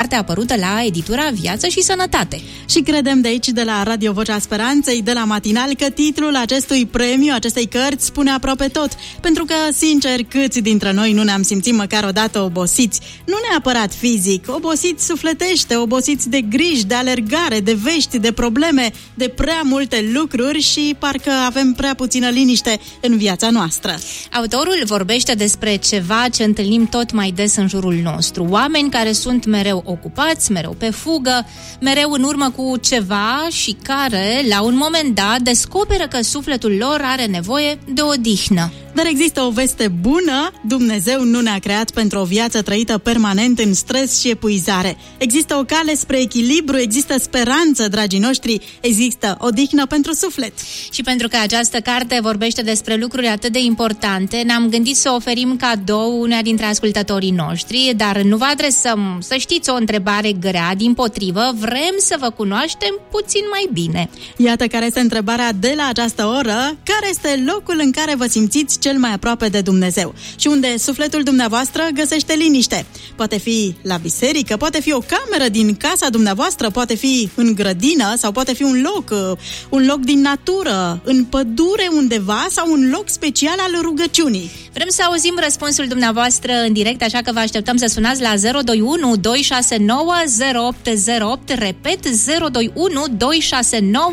carte apărută la editura Viață și Sănătate. Și credem de aici, de la Radio Vocea Speranței, de la Matinal, că titlul acestui premiu, acestei cărți, spune aproape tot. Pentru că, sincer, câți dintre noi nu ne-am simțit măcar odată obosiți? Nu neapărat fizic, obosiți sufletește, obosiți de griji, de alergare, de vești, de probleme, de prea multe lucruri și parcă avem prea puțină liniște în viața noastră. Autorul vorbește despre ceva ce întâlnim tot mai des în jurul nostru. Oameni care sunt mereu ocupați, mereu pe fugă, mereu în urmă cu ceva și care, la un moment dat, descoperă că sufletul lor are nevoie de odihnă. Dar există o veste bună: Dumnezeu nu ne-a creat pentru o viață trăită permanent în stres și epuizare. Există o cale spre echilibru, există speranță, dragii noștri, există odihnă pentru suflet. Și pentru că această carte vorbește despre lucruri atât de importante, ne-am gândit să oferim cadou unea dintre ascultătorii noștri, dar nu vă adresăm, să știți, o întrebare grea, dimpotrivă, vrem să vă cunoaștem puțin mai bine. Iată care este întrebarea de la această oră: care este locul în care vă simțiți cel mai aproape de Dumnezeu și unde sufletul dumneavoastră găsește liniște? Poate fi la biserică, poate fi o cameră din casa dumneavoastră, poate fi în grădină sau poate fi un loc din natură, în pădure undeva sau un loc special al rugăciunii. Vrem să auzim răspunsul dumneavoastră în direct, așa că vă așteptăm să sunați la 021 269 0808, repet 021 269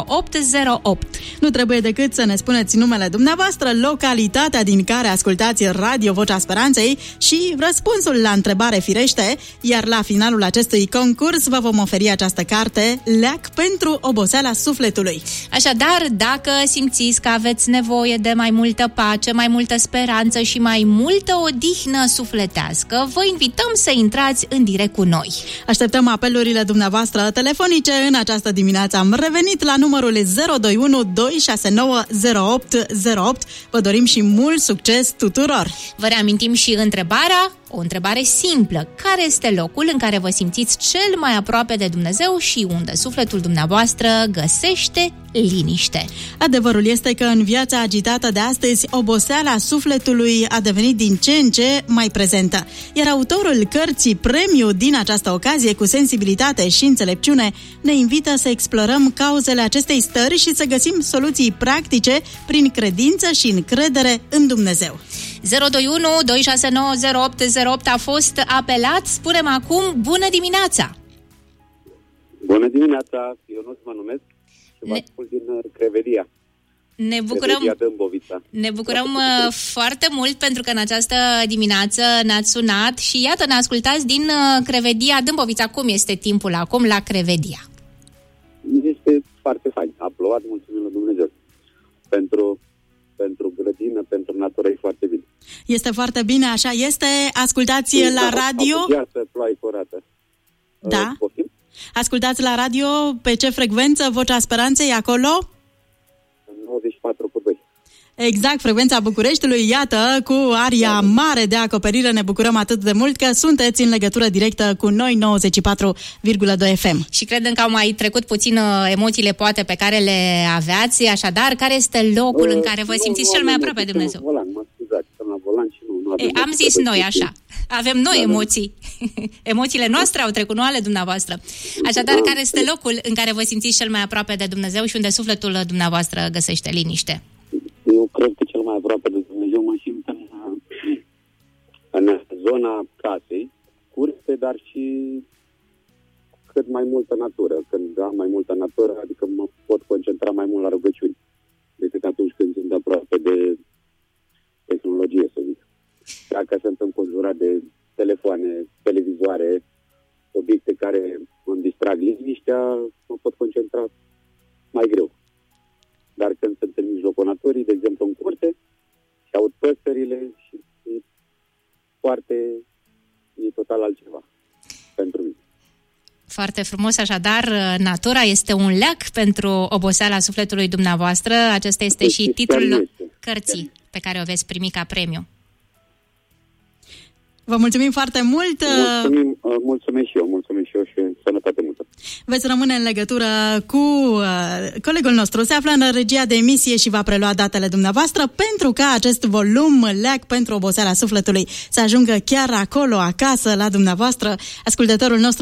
0808. Nu trebuie decât să ne spuneți numele dumneavoastră, localitatea din care ascultați Radio Vocea Speranței și răspunsul la întrebare, firește, iar la finalul acestui concurs vă vom oferi această carte, Leac pentru oboseala sufletului. Așadar, dacă simțiți că aveți nevoie de mai multă pace, mai multă speranță și mai multă odihnă sufletească, vă invităm să intrați în direct cu noi. Așteptăm apelurile dumneavoastră telefonice în această dimineață. Am revenit la numărul 021 269 0808. Vă dorim și mult succes tuturor! Vă reamintim și întrebarea, o întrebare simplă: care este locul în care vă simțiți cel mai aproape de Dumnezeu și unde sufletul dumneavoastră găsește liniște? Adevărul este că în viața agitată de astăzi, oboseala sufletului a devenit din ce în ce mai prezentă. Iar autorul cărții premiu din această ocazie, cu sensibilitate și înțelepciune, ne invită să explorăm cauzele acestei stări și să găsim soluții practice prin credință și încredere în Dumnezeu. 021 269 0808 a fost apelat. Spunem acum bună dimineața! Bună dimineața! Ionuț mă numesc și vă ascult din Crevedia. Ne bucurăm foarte mult pentru că în această dimineață ne-ați sunat și iată, ne ascultați din Crevedia, Dâmbovița. Cum este timpul acum la Crevedia? Este foarte fain. A plouat, mulțumim lui Dumnezeu. Pentru grădină, pentru natură e foarte bine. Este foarte bine, așa este. Ascultați la radio? Ploaie curată. Da. Ascultați la radio pe ce frecvență? Vocea Speranței acolo? 94,2. Exact, frecvența Bucureștiului. Iată, cu aria mare de acoperire, ne bucurăm atât de mult că sunteți în legătură directă cu noi, 94,2 FM. Și credem că au mai trecut puțin emoțiile poate pe care le aveați. Așadar, care este locul în care vă simțiți cel mai aproape de Dumnezeu? Am zis noi așa. Avem noi emoții. Emoțiile noastre au trecut, nu ale dumneavoastră. Așadar, care este locul în care vă simțiți cel mai aproape de Dumnezeu și unde sufletul dumneavoastră găsește liniște? Eu cred că cel mai aproape de Dumnezeu mă simt în zona casei, curte, dar și cât mai multă natură. Când am mai multă natură, adică mă pot concentra mai mult la rugăciuni decât atunci când sunt aproape de tehnologie, să zic. Dacă sunt înconjurat de telefoane, televizoare, obiecte care îmi distrag liniștea, mă pot concentra mai greu. Dar când sunt în mijlocul naturii, de exemplu în curte, și aud păsările și e total altceva pentru mine. Foarte frumos, așadar, natura este un leac pentru oboseala sufletului dumneavoastră. Acesta este și titlul cărții pe care o veți primi ca premiu. Vă mulțumim foarte mult! Mulțumesc și eu și sănătate multă! Veți rămâne în legătură cu colegul nostru, se află în regia de emisie și va prelua datele dumneavoastră pentru ca acest volum Leac pentru oboseala sufletului să ajungă chiar acolo, acasă, la dumneavoastră. Ascultătorul nostru